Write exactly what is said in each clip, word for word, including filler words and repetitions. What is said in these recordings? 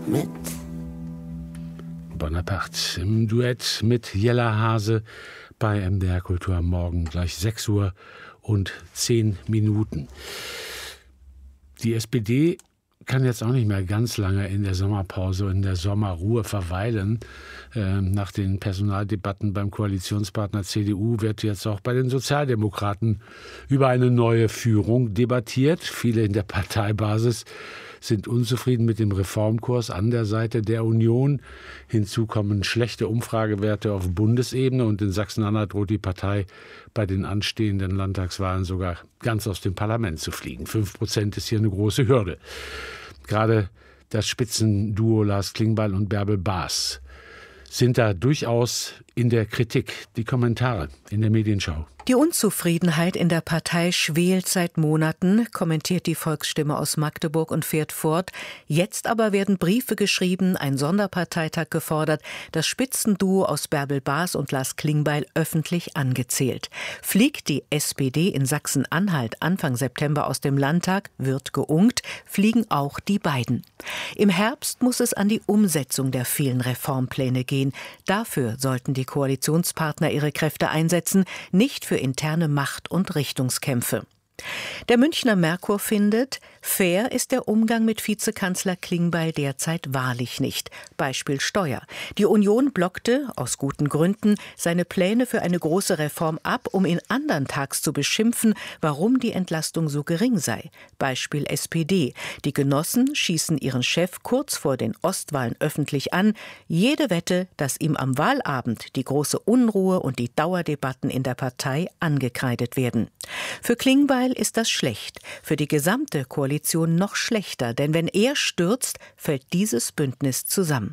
mit. Bonaparte im Duett mit Jella Hase bei M D R Kultur am Morgen, gleich sechs Uhr und zehn Minuten. Die S P D kann jetzt auch nicht mehr ganz lange in der Sommerpause, in der Sommerruhe verweilen. Ähm, nach den Personaldebatten beim Koalitionspartner C D U wird jetzt auch bei den Sozialdemokraten über eine neue Führung debattiert. Viele in der Parteibasis sind unzufrieden mit dem Reformkurs an der Seite der Union. Hinzu kommen schlechte Umfragewerte auf Bundesebene und in Sachsen-Anhalt droht die Partei bei den anstehenden Landtagswahlen sogar ganz aus dem Parlament zu fliegen. Fünf Prozent ist hier eine große Hürde. Gerade das Spitzenduo Lars Klingbeil und Bärbel Baas sind da durchaus in der Kritik. Die Kommentare in der Medienschau. Die Unzufriedenheit in der Partei schwelt seit Monaten, kommentiert die Volksstimme aus Magdeburg und fährt fort. Jetzt aber werden Briefe geschrieben, ein Sonderparteitag gefordert, das Spitzenduo aus Bärbel Baas und Lars Klingbeil öffentlich angezählt. Fliegt die S P D in Sachsen-Anhalt Anfang September aus dem Landtag, wird geunkt, fliegen auch die beiden. Im Herbst muss es an die Umsetzung der vielen Reformpläne gehen. Dafür sollten die Koalitionspartner ihre Kräfte einsetzen, nicht für interne Macht- und Richtungskämpfe. Der Münchner Merkur findet, fair ist der Umgang mit Vizekanzler Klingbeil derzeit wahrlich nicht. Beispiel Steuer. Die Union blockte, aus guten Gründen, seine Pläne für eine große Reform ab, um ihn andern Tags zu beschimpfen, warum die Entlastung so gering sei. Beispiel S P D. Die Genossen schießen ihren Chef kurz vor den Ostwahlen öffentlich an. Jede Wette, dass ihm am Wahlabend die große Unruhe und die Dauerdebatten in der Partei angekreidet werden. Für Klingbeil ist das schlecht, für die gesamte Koalition noch schlechter, denn wenn er stürzt, fällt dieses Bündnis zusammen.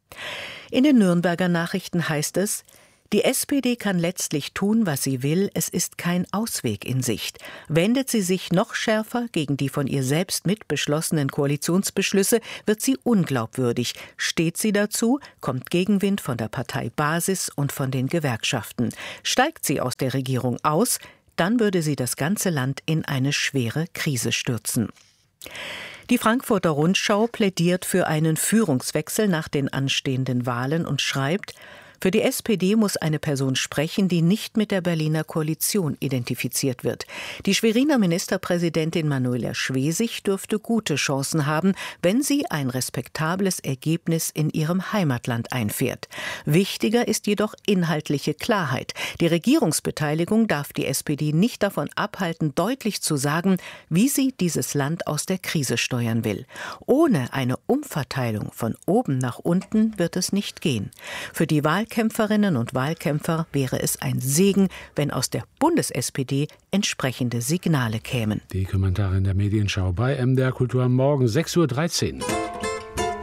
In den Nürnberger Nachrichten heißt es, die S P D kann letztlich tun, was sie will, es ist kein Ausweg in Sicht. Wendet sie sich noch schärfer gegen die von ihr selbst mitbeschlossenen Koalitionsbeschlüsse, wird sie unglaubwürdig. Steht sie dazu, kommt Gegenwind von der Parteibasis und von den Gewerkschaften. Steigt sie aus der Regierung aus, dann würde sie das ganze Land in eine schwere Krise stürzen. Die Frankfurter Rundschau plädiert für einen Führungswechsel nach den anstehenden Wahlen und schreibt, für die S P D muss eine Person sprechen, die nicht mit der Berliner Koalition identifiziert wird. Die Schweriner Ministerpräsidentin Manuela Schwesig dürfte gute Chancen haben, wenn sie ein respektables Ergebnis in ihrem Heimatland einfährt. Wichtiger ist jedoch inhaltliche Klarheit. Die Regierungsbeteiligung darf die S P D nicht davon abhalten, deutlich zu sagen, wie sie dieses Land aus der Krise steuern will. Ohne eine Umverteilung von oben nach unten wird es nicht gehen. Für die Wahl Wahlkämpferinnen und Wahlkämpfer wäre es ein Segen, wenn aus der Bundes-S P D entsprechende Signale kämen. Die Kommentare in der Medienschau bei M D R Kultur am Morgen, sechs Uhr dreizehn.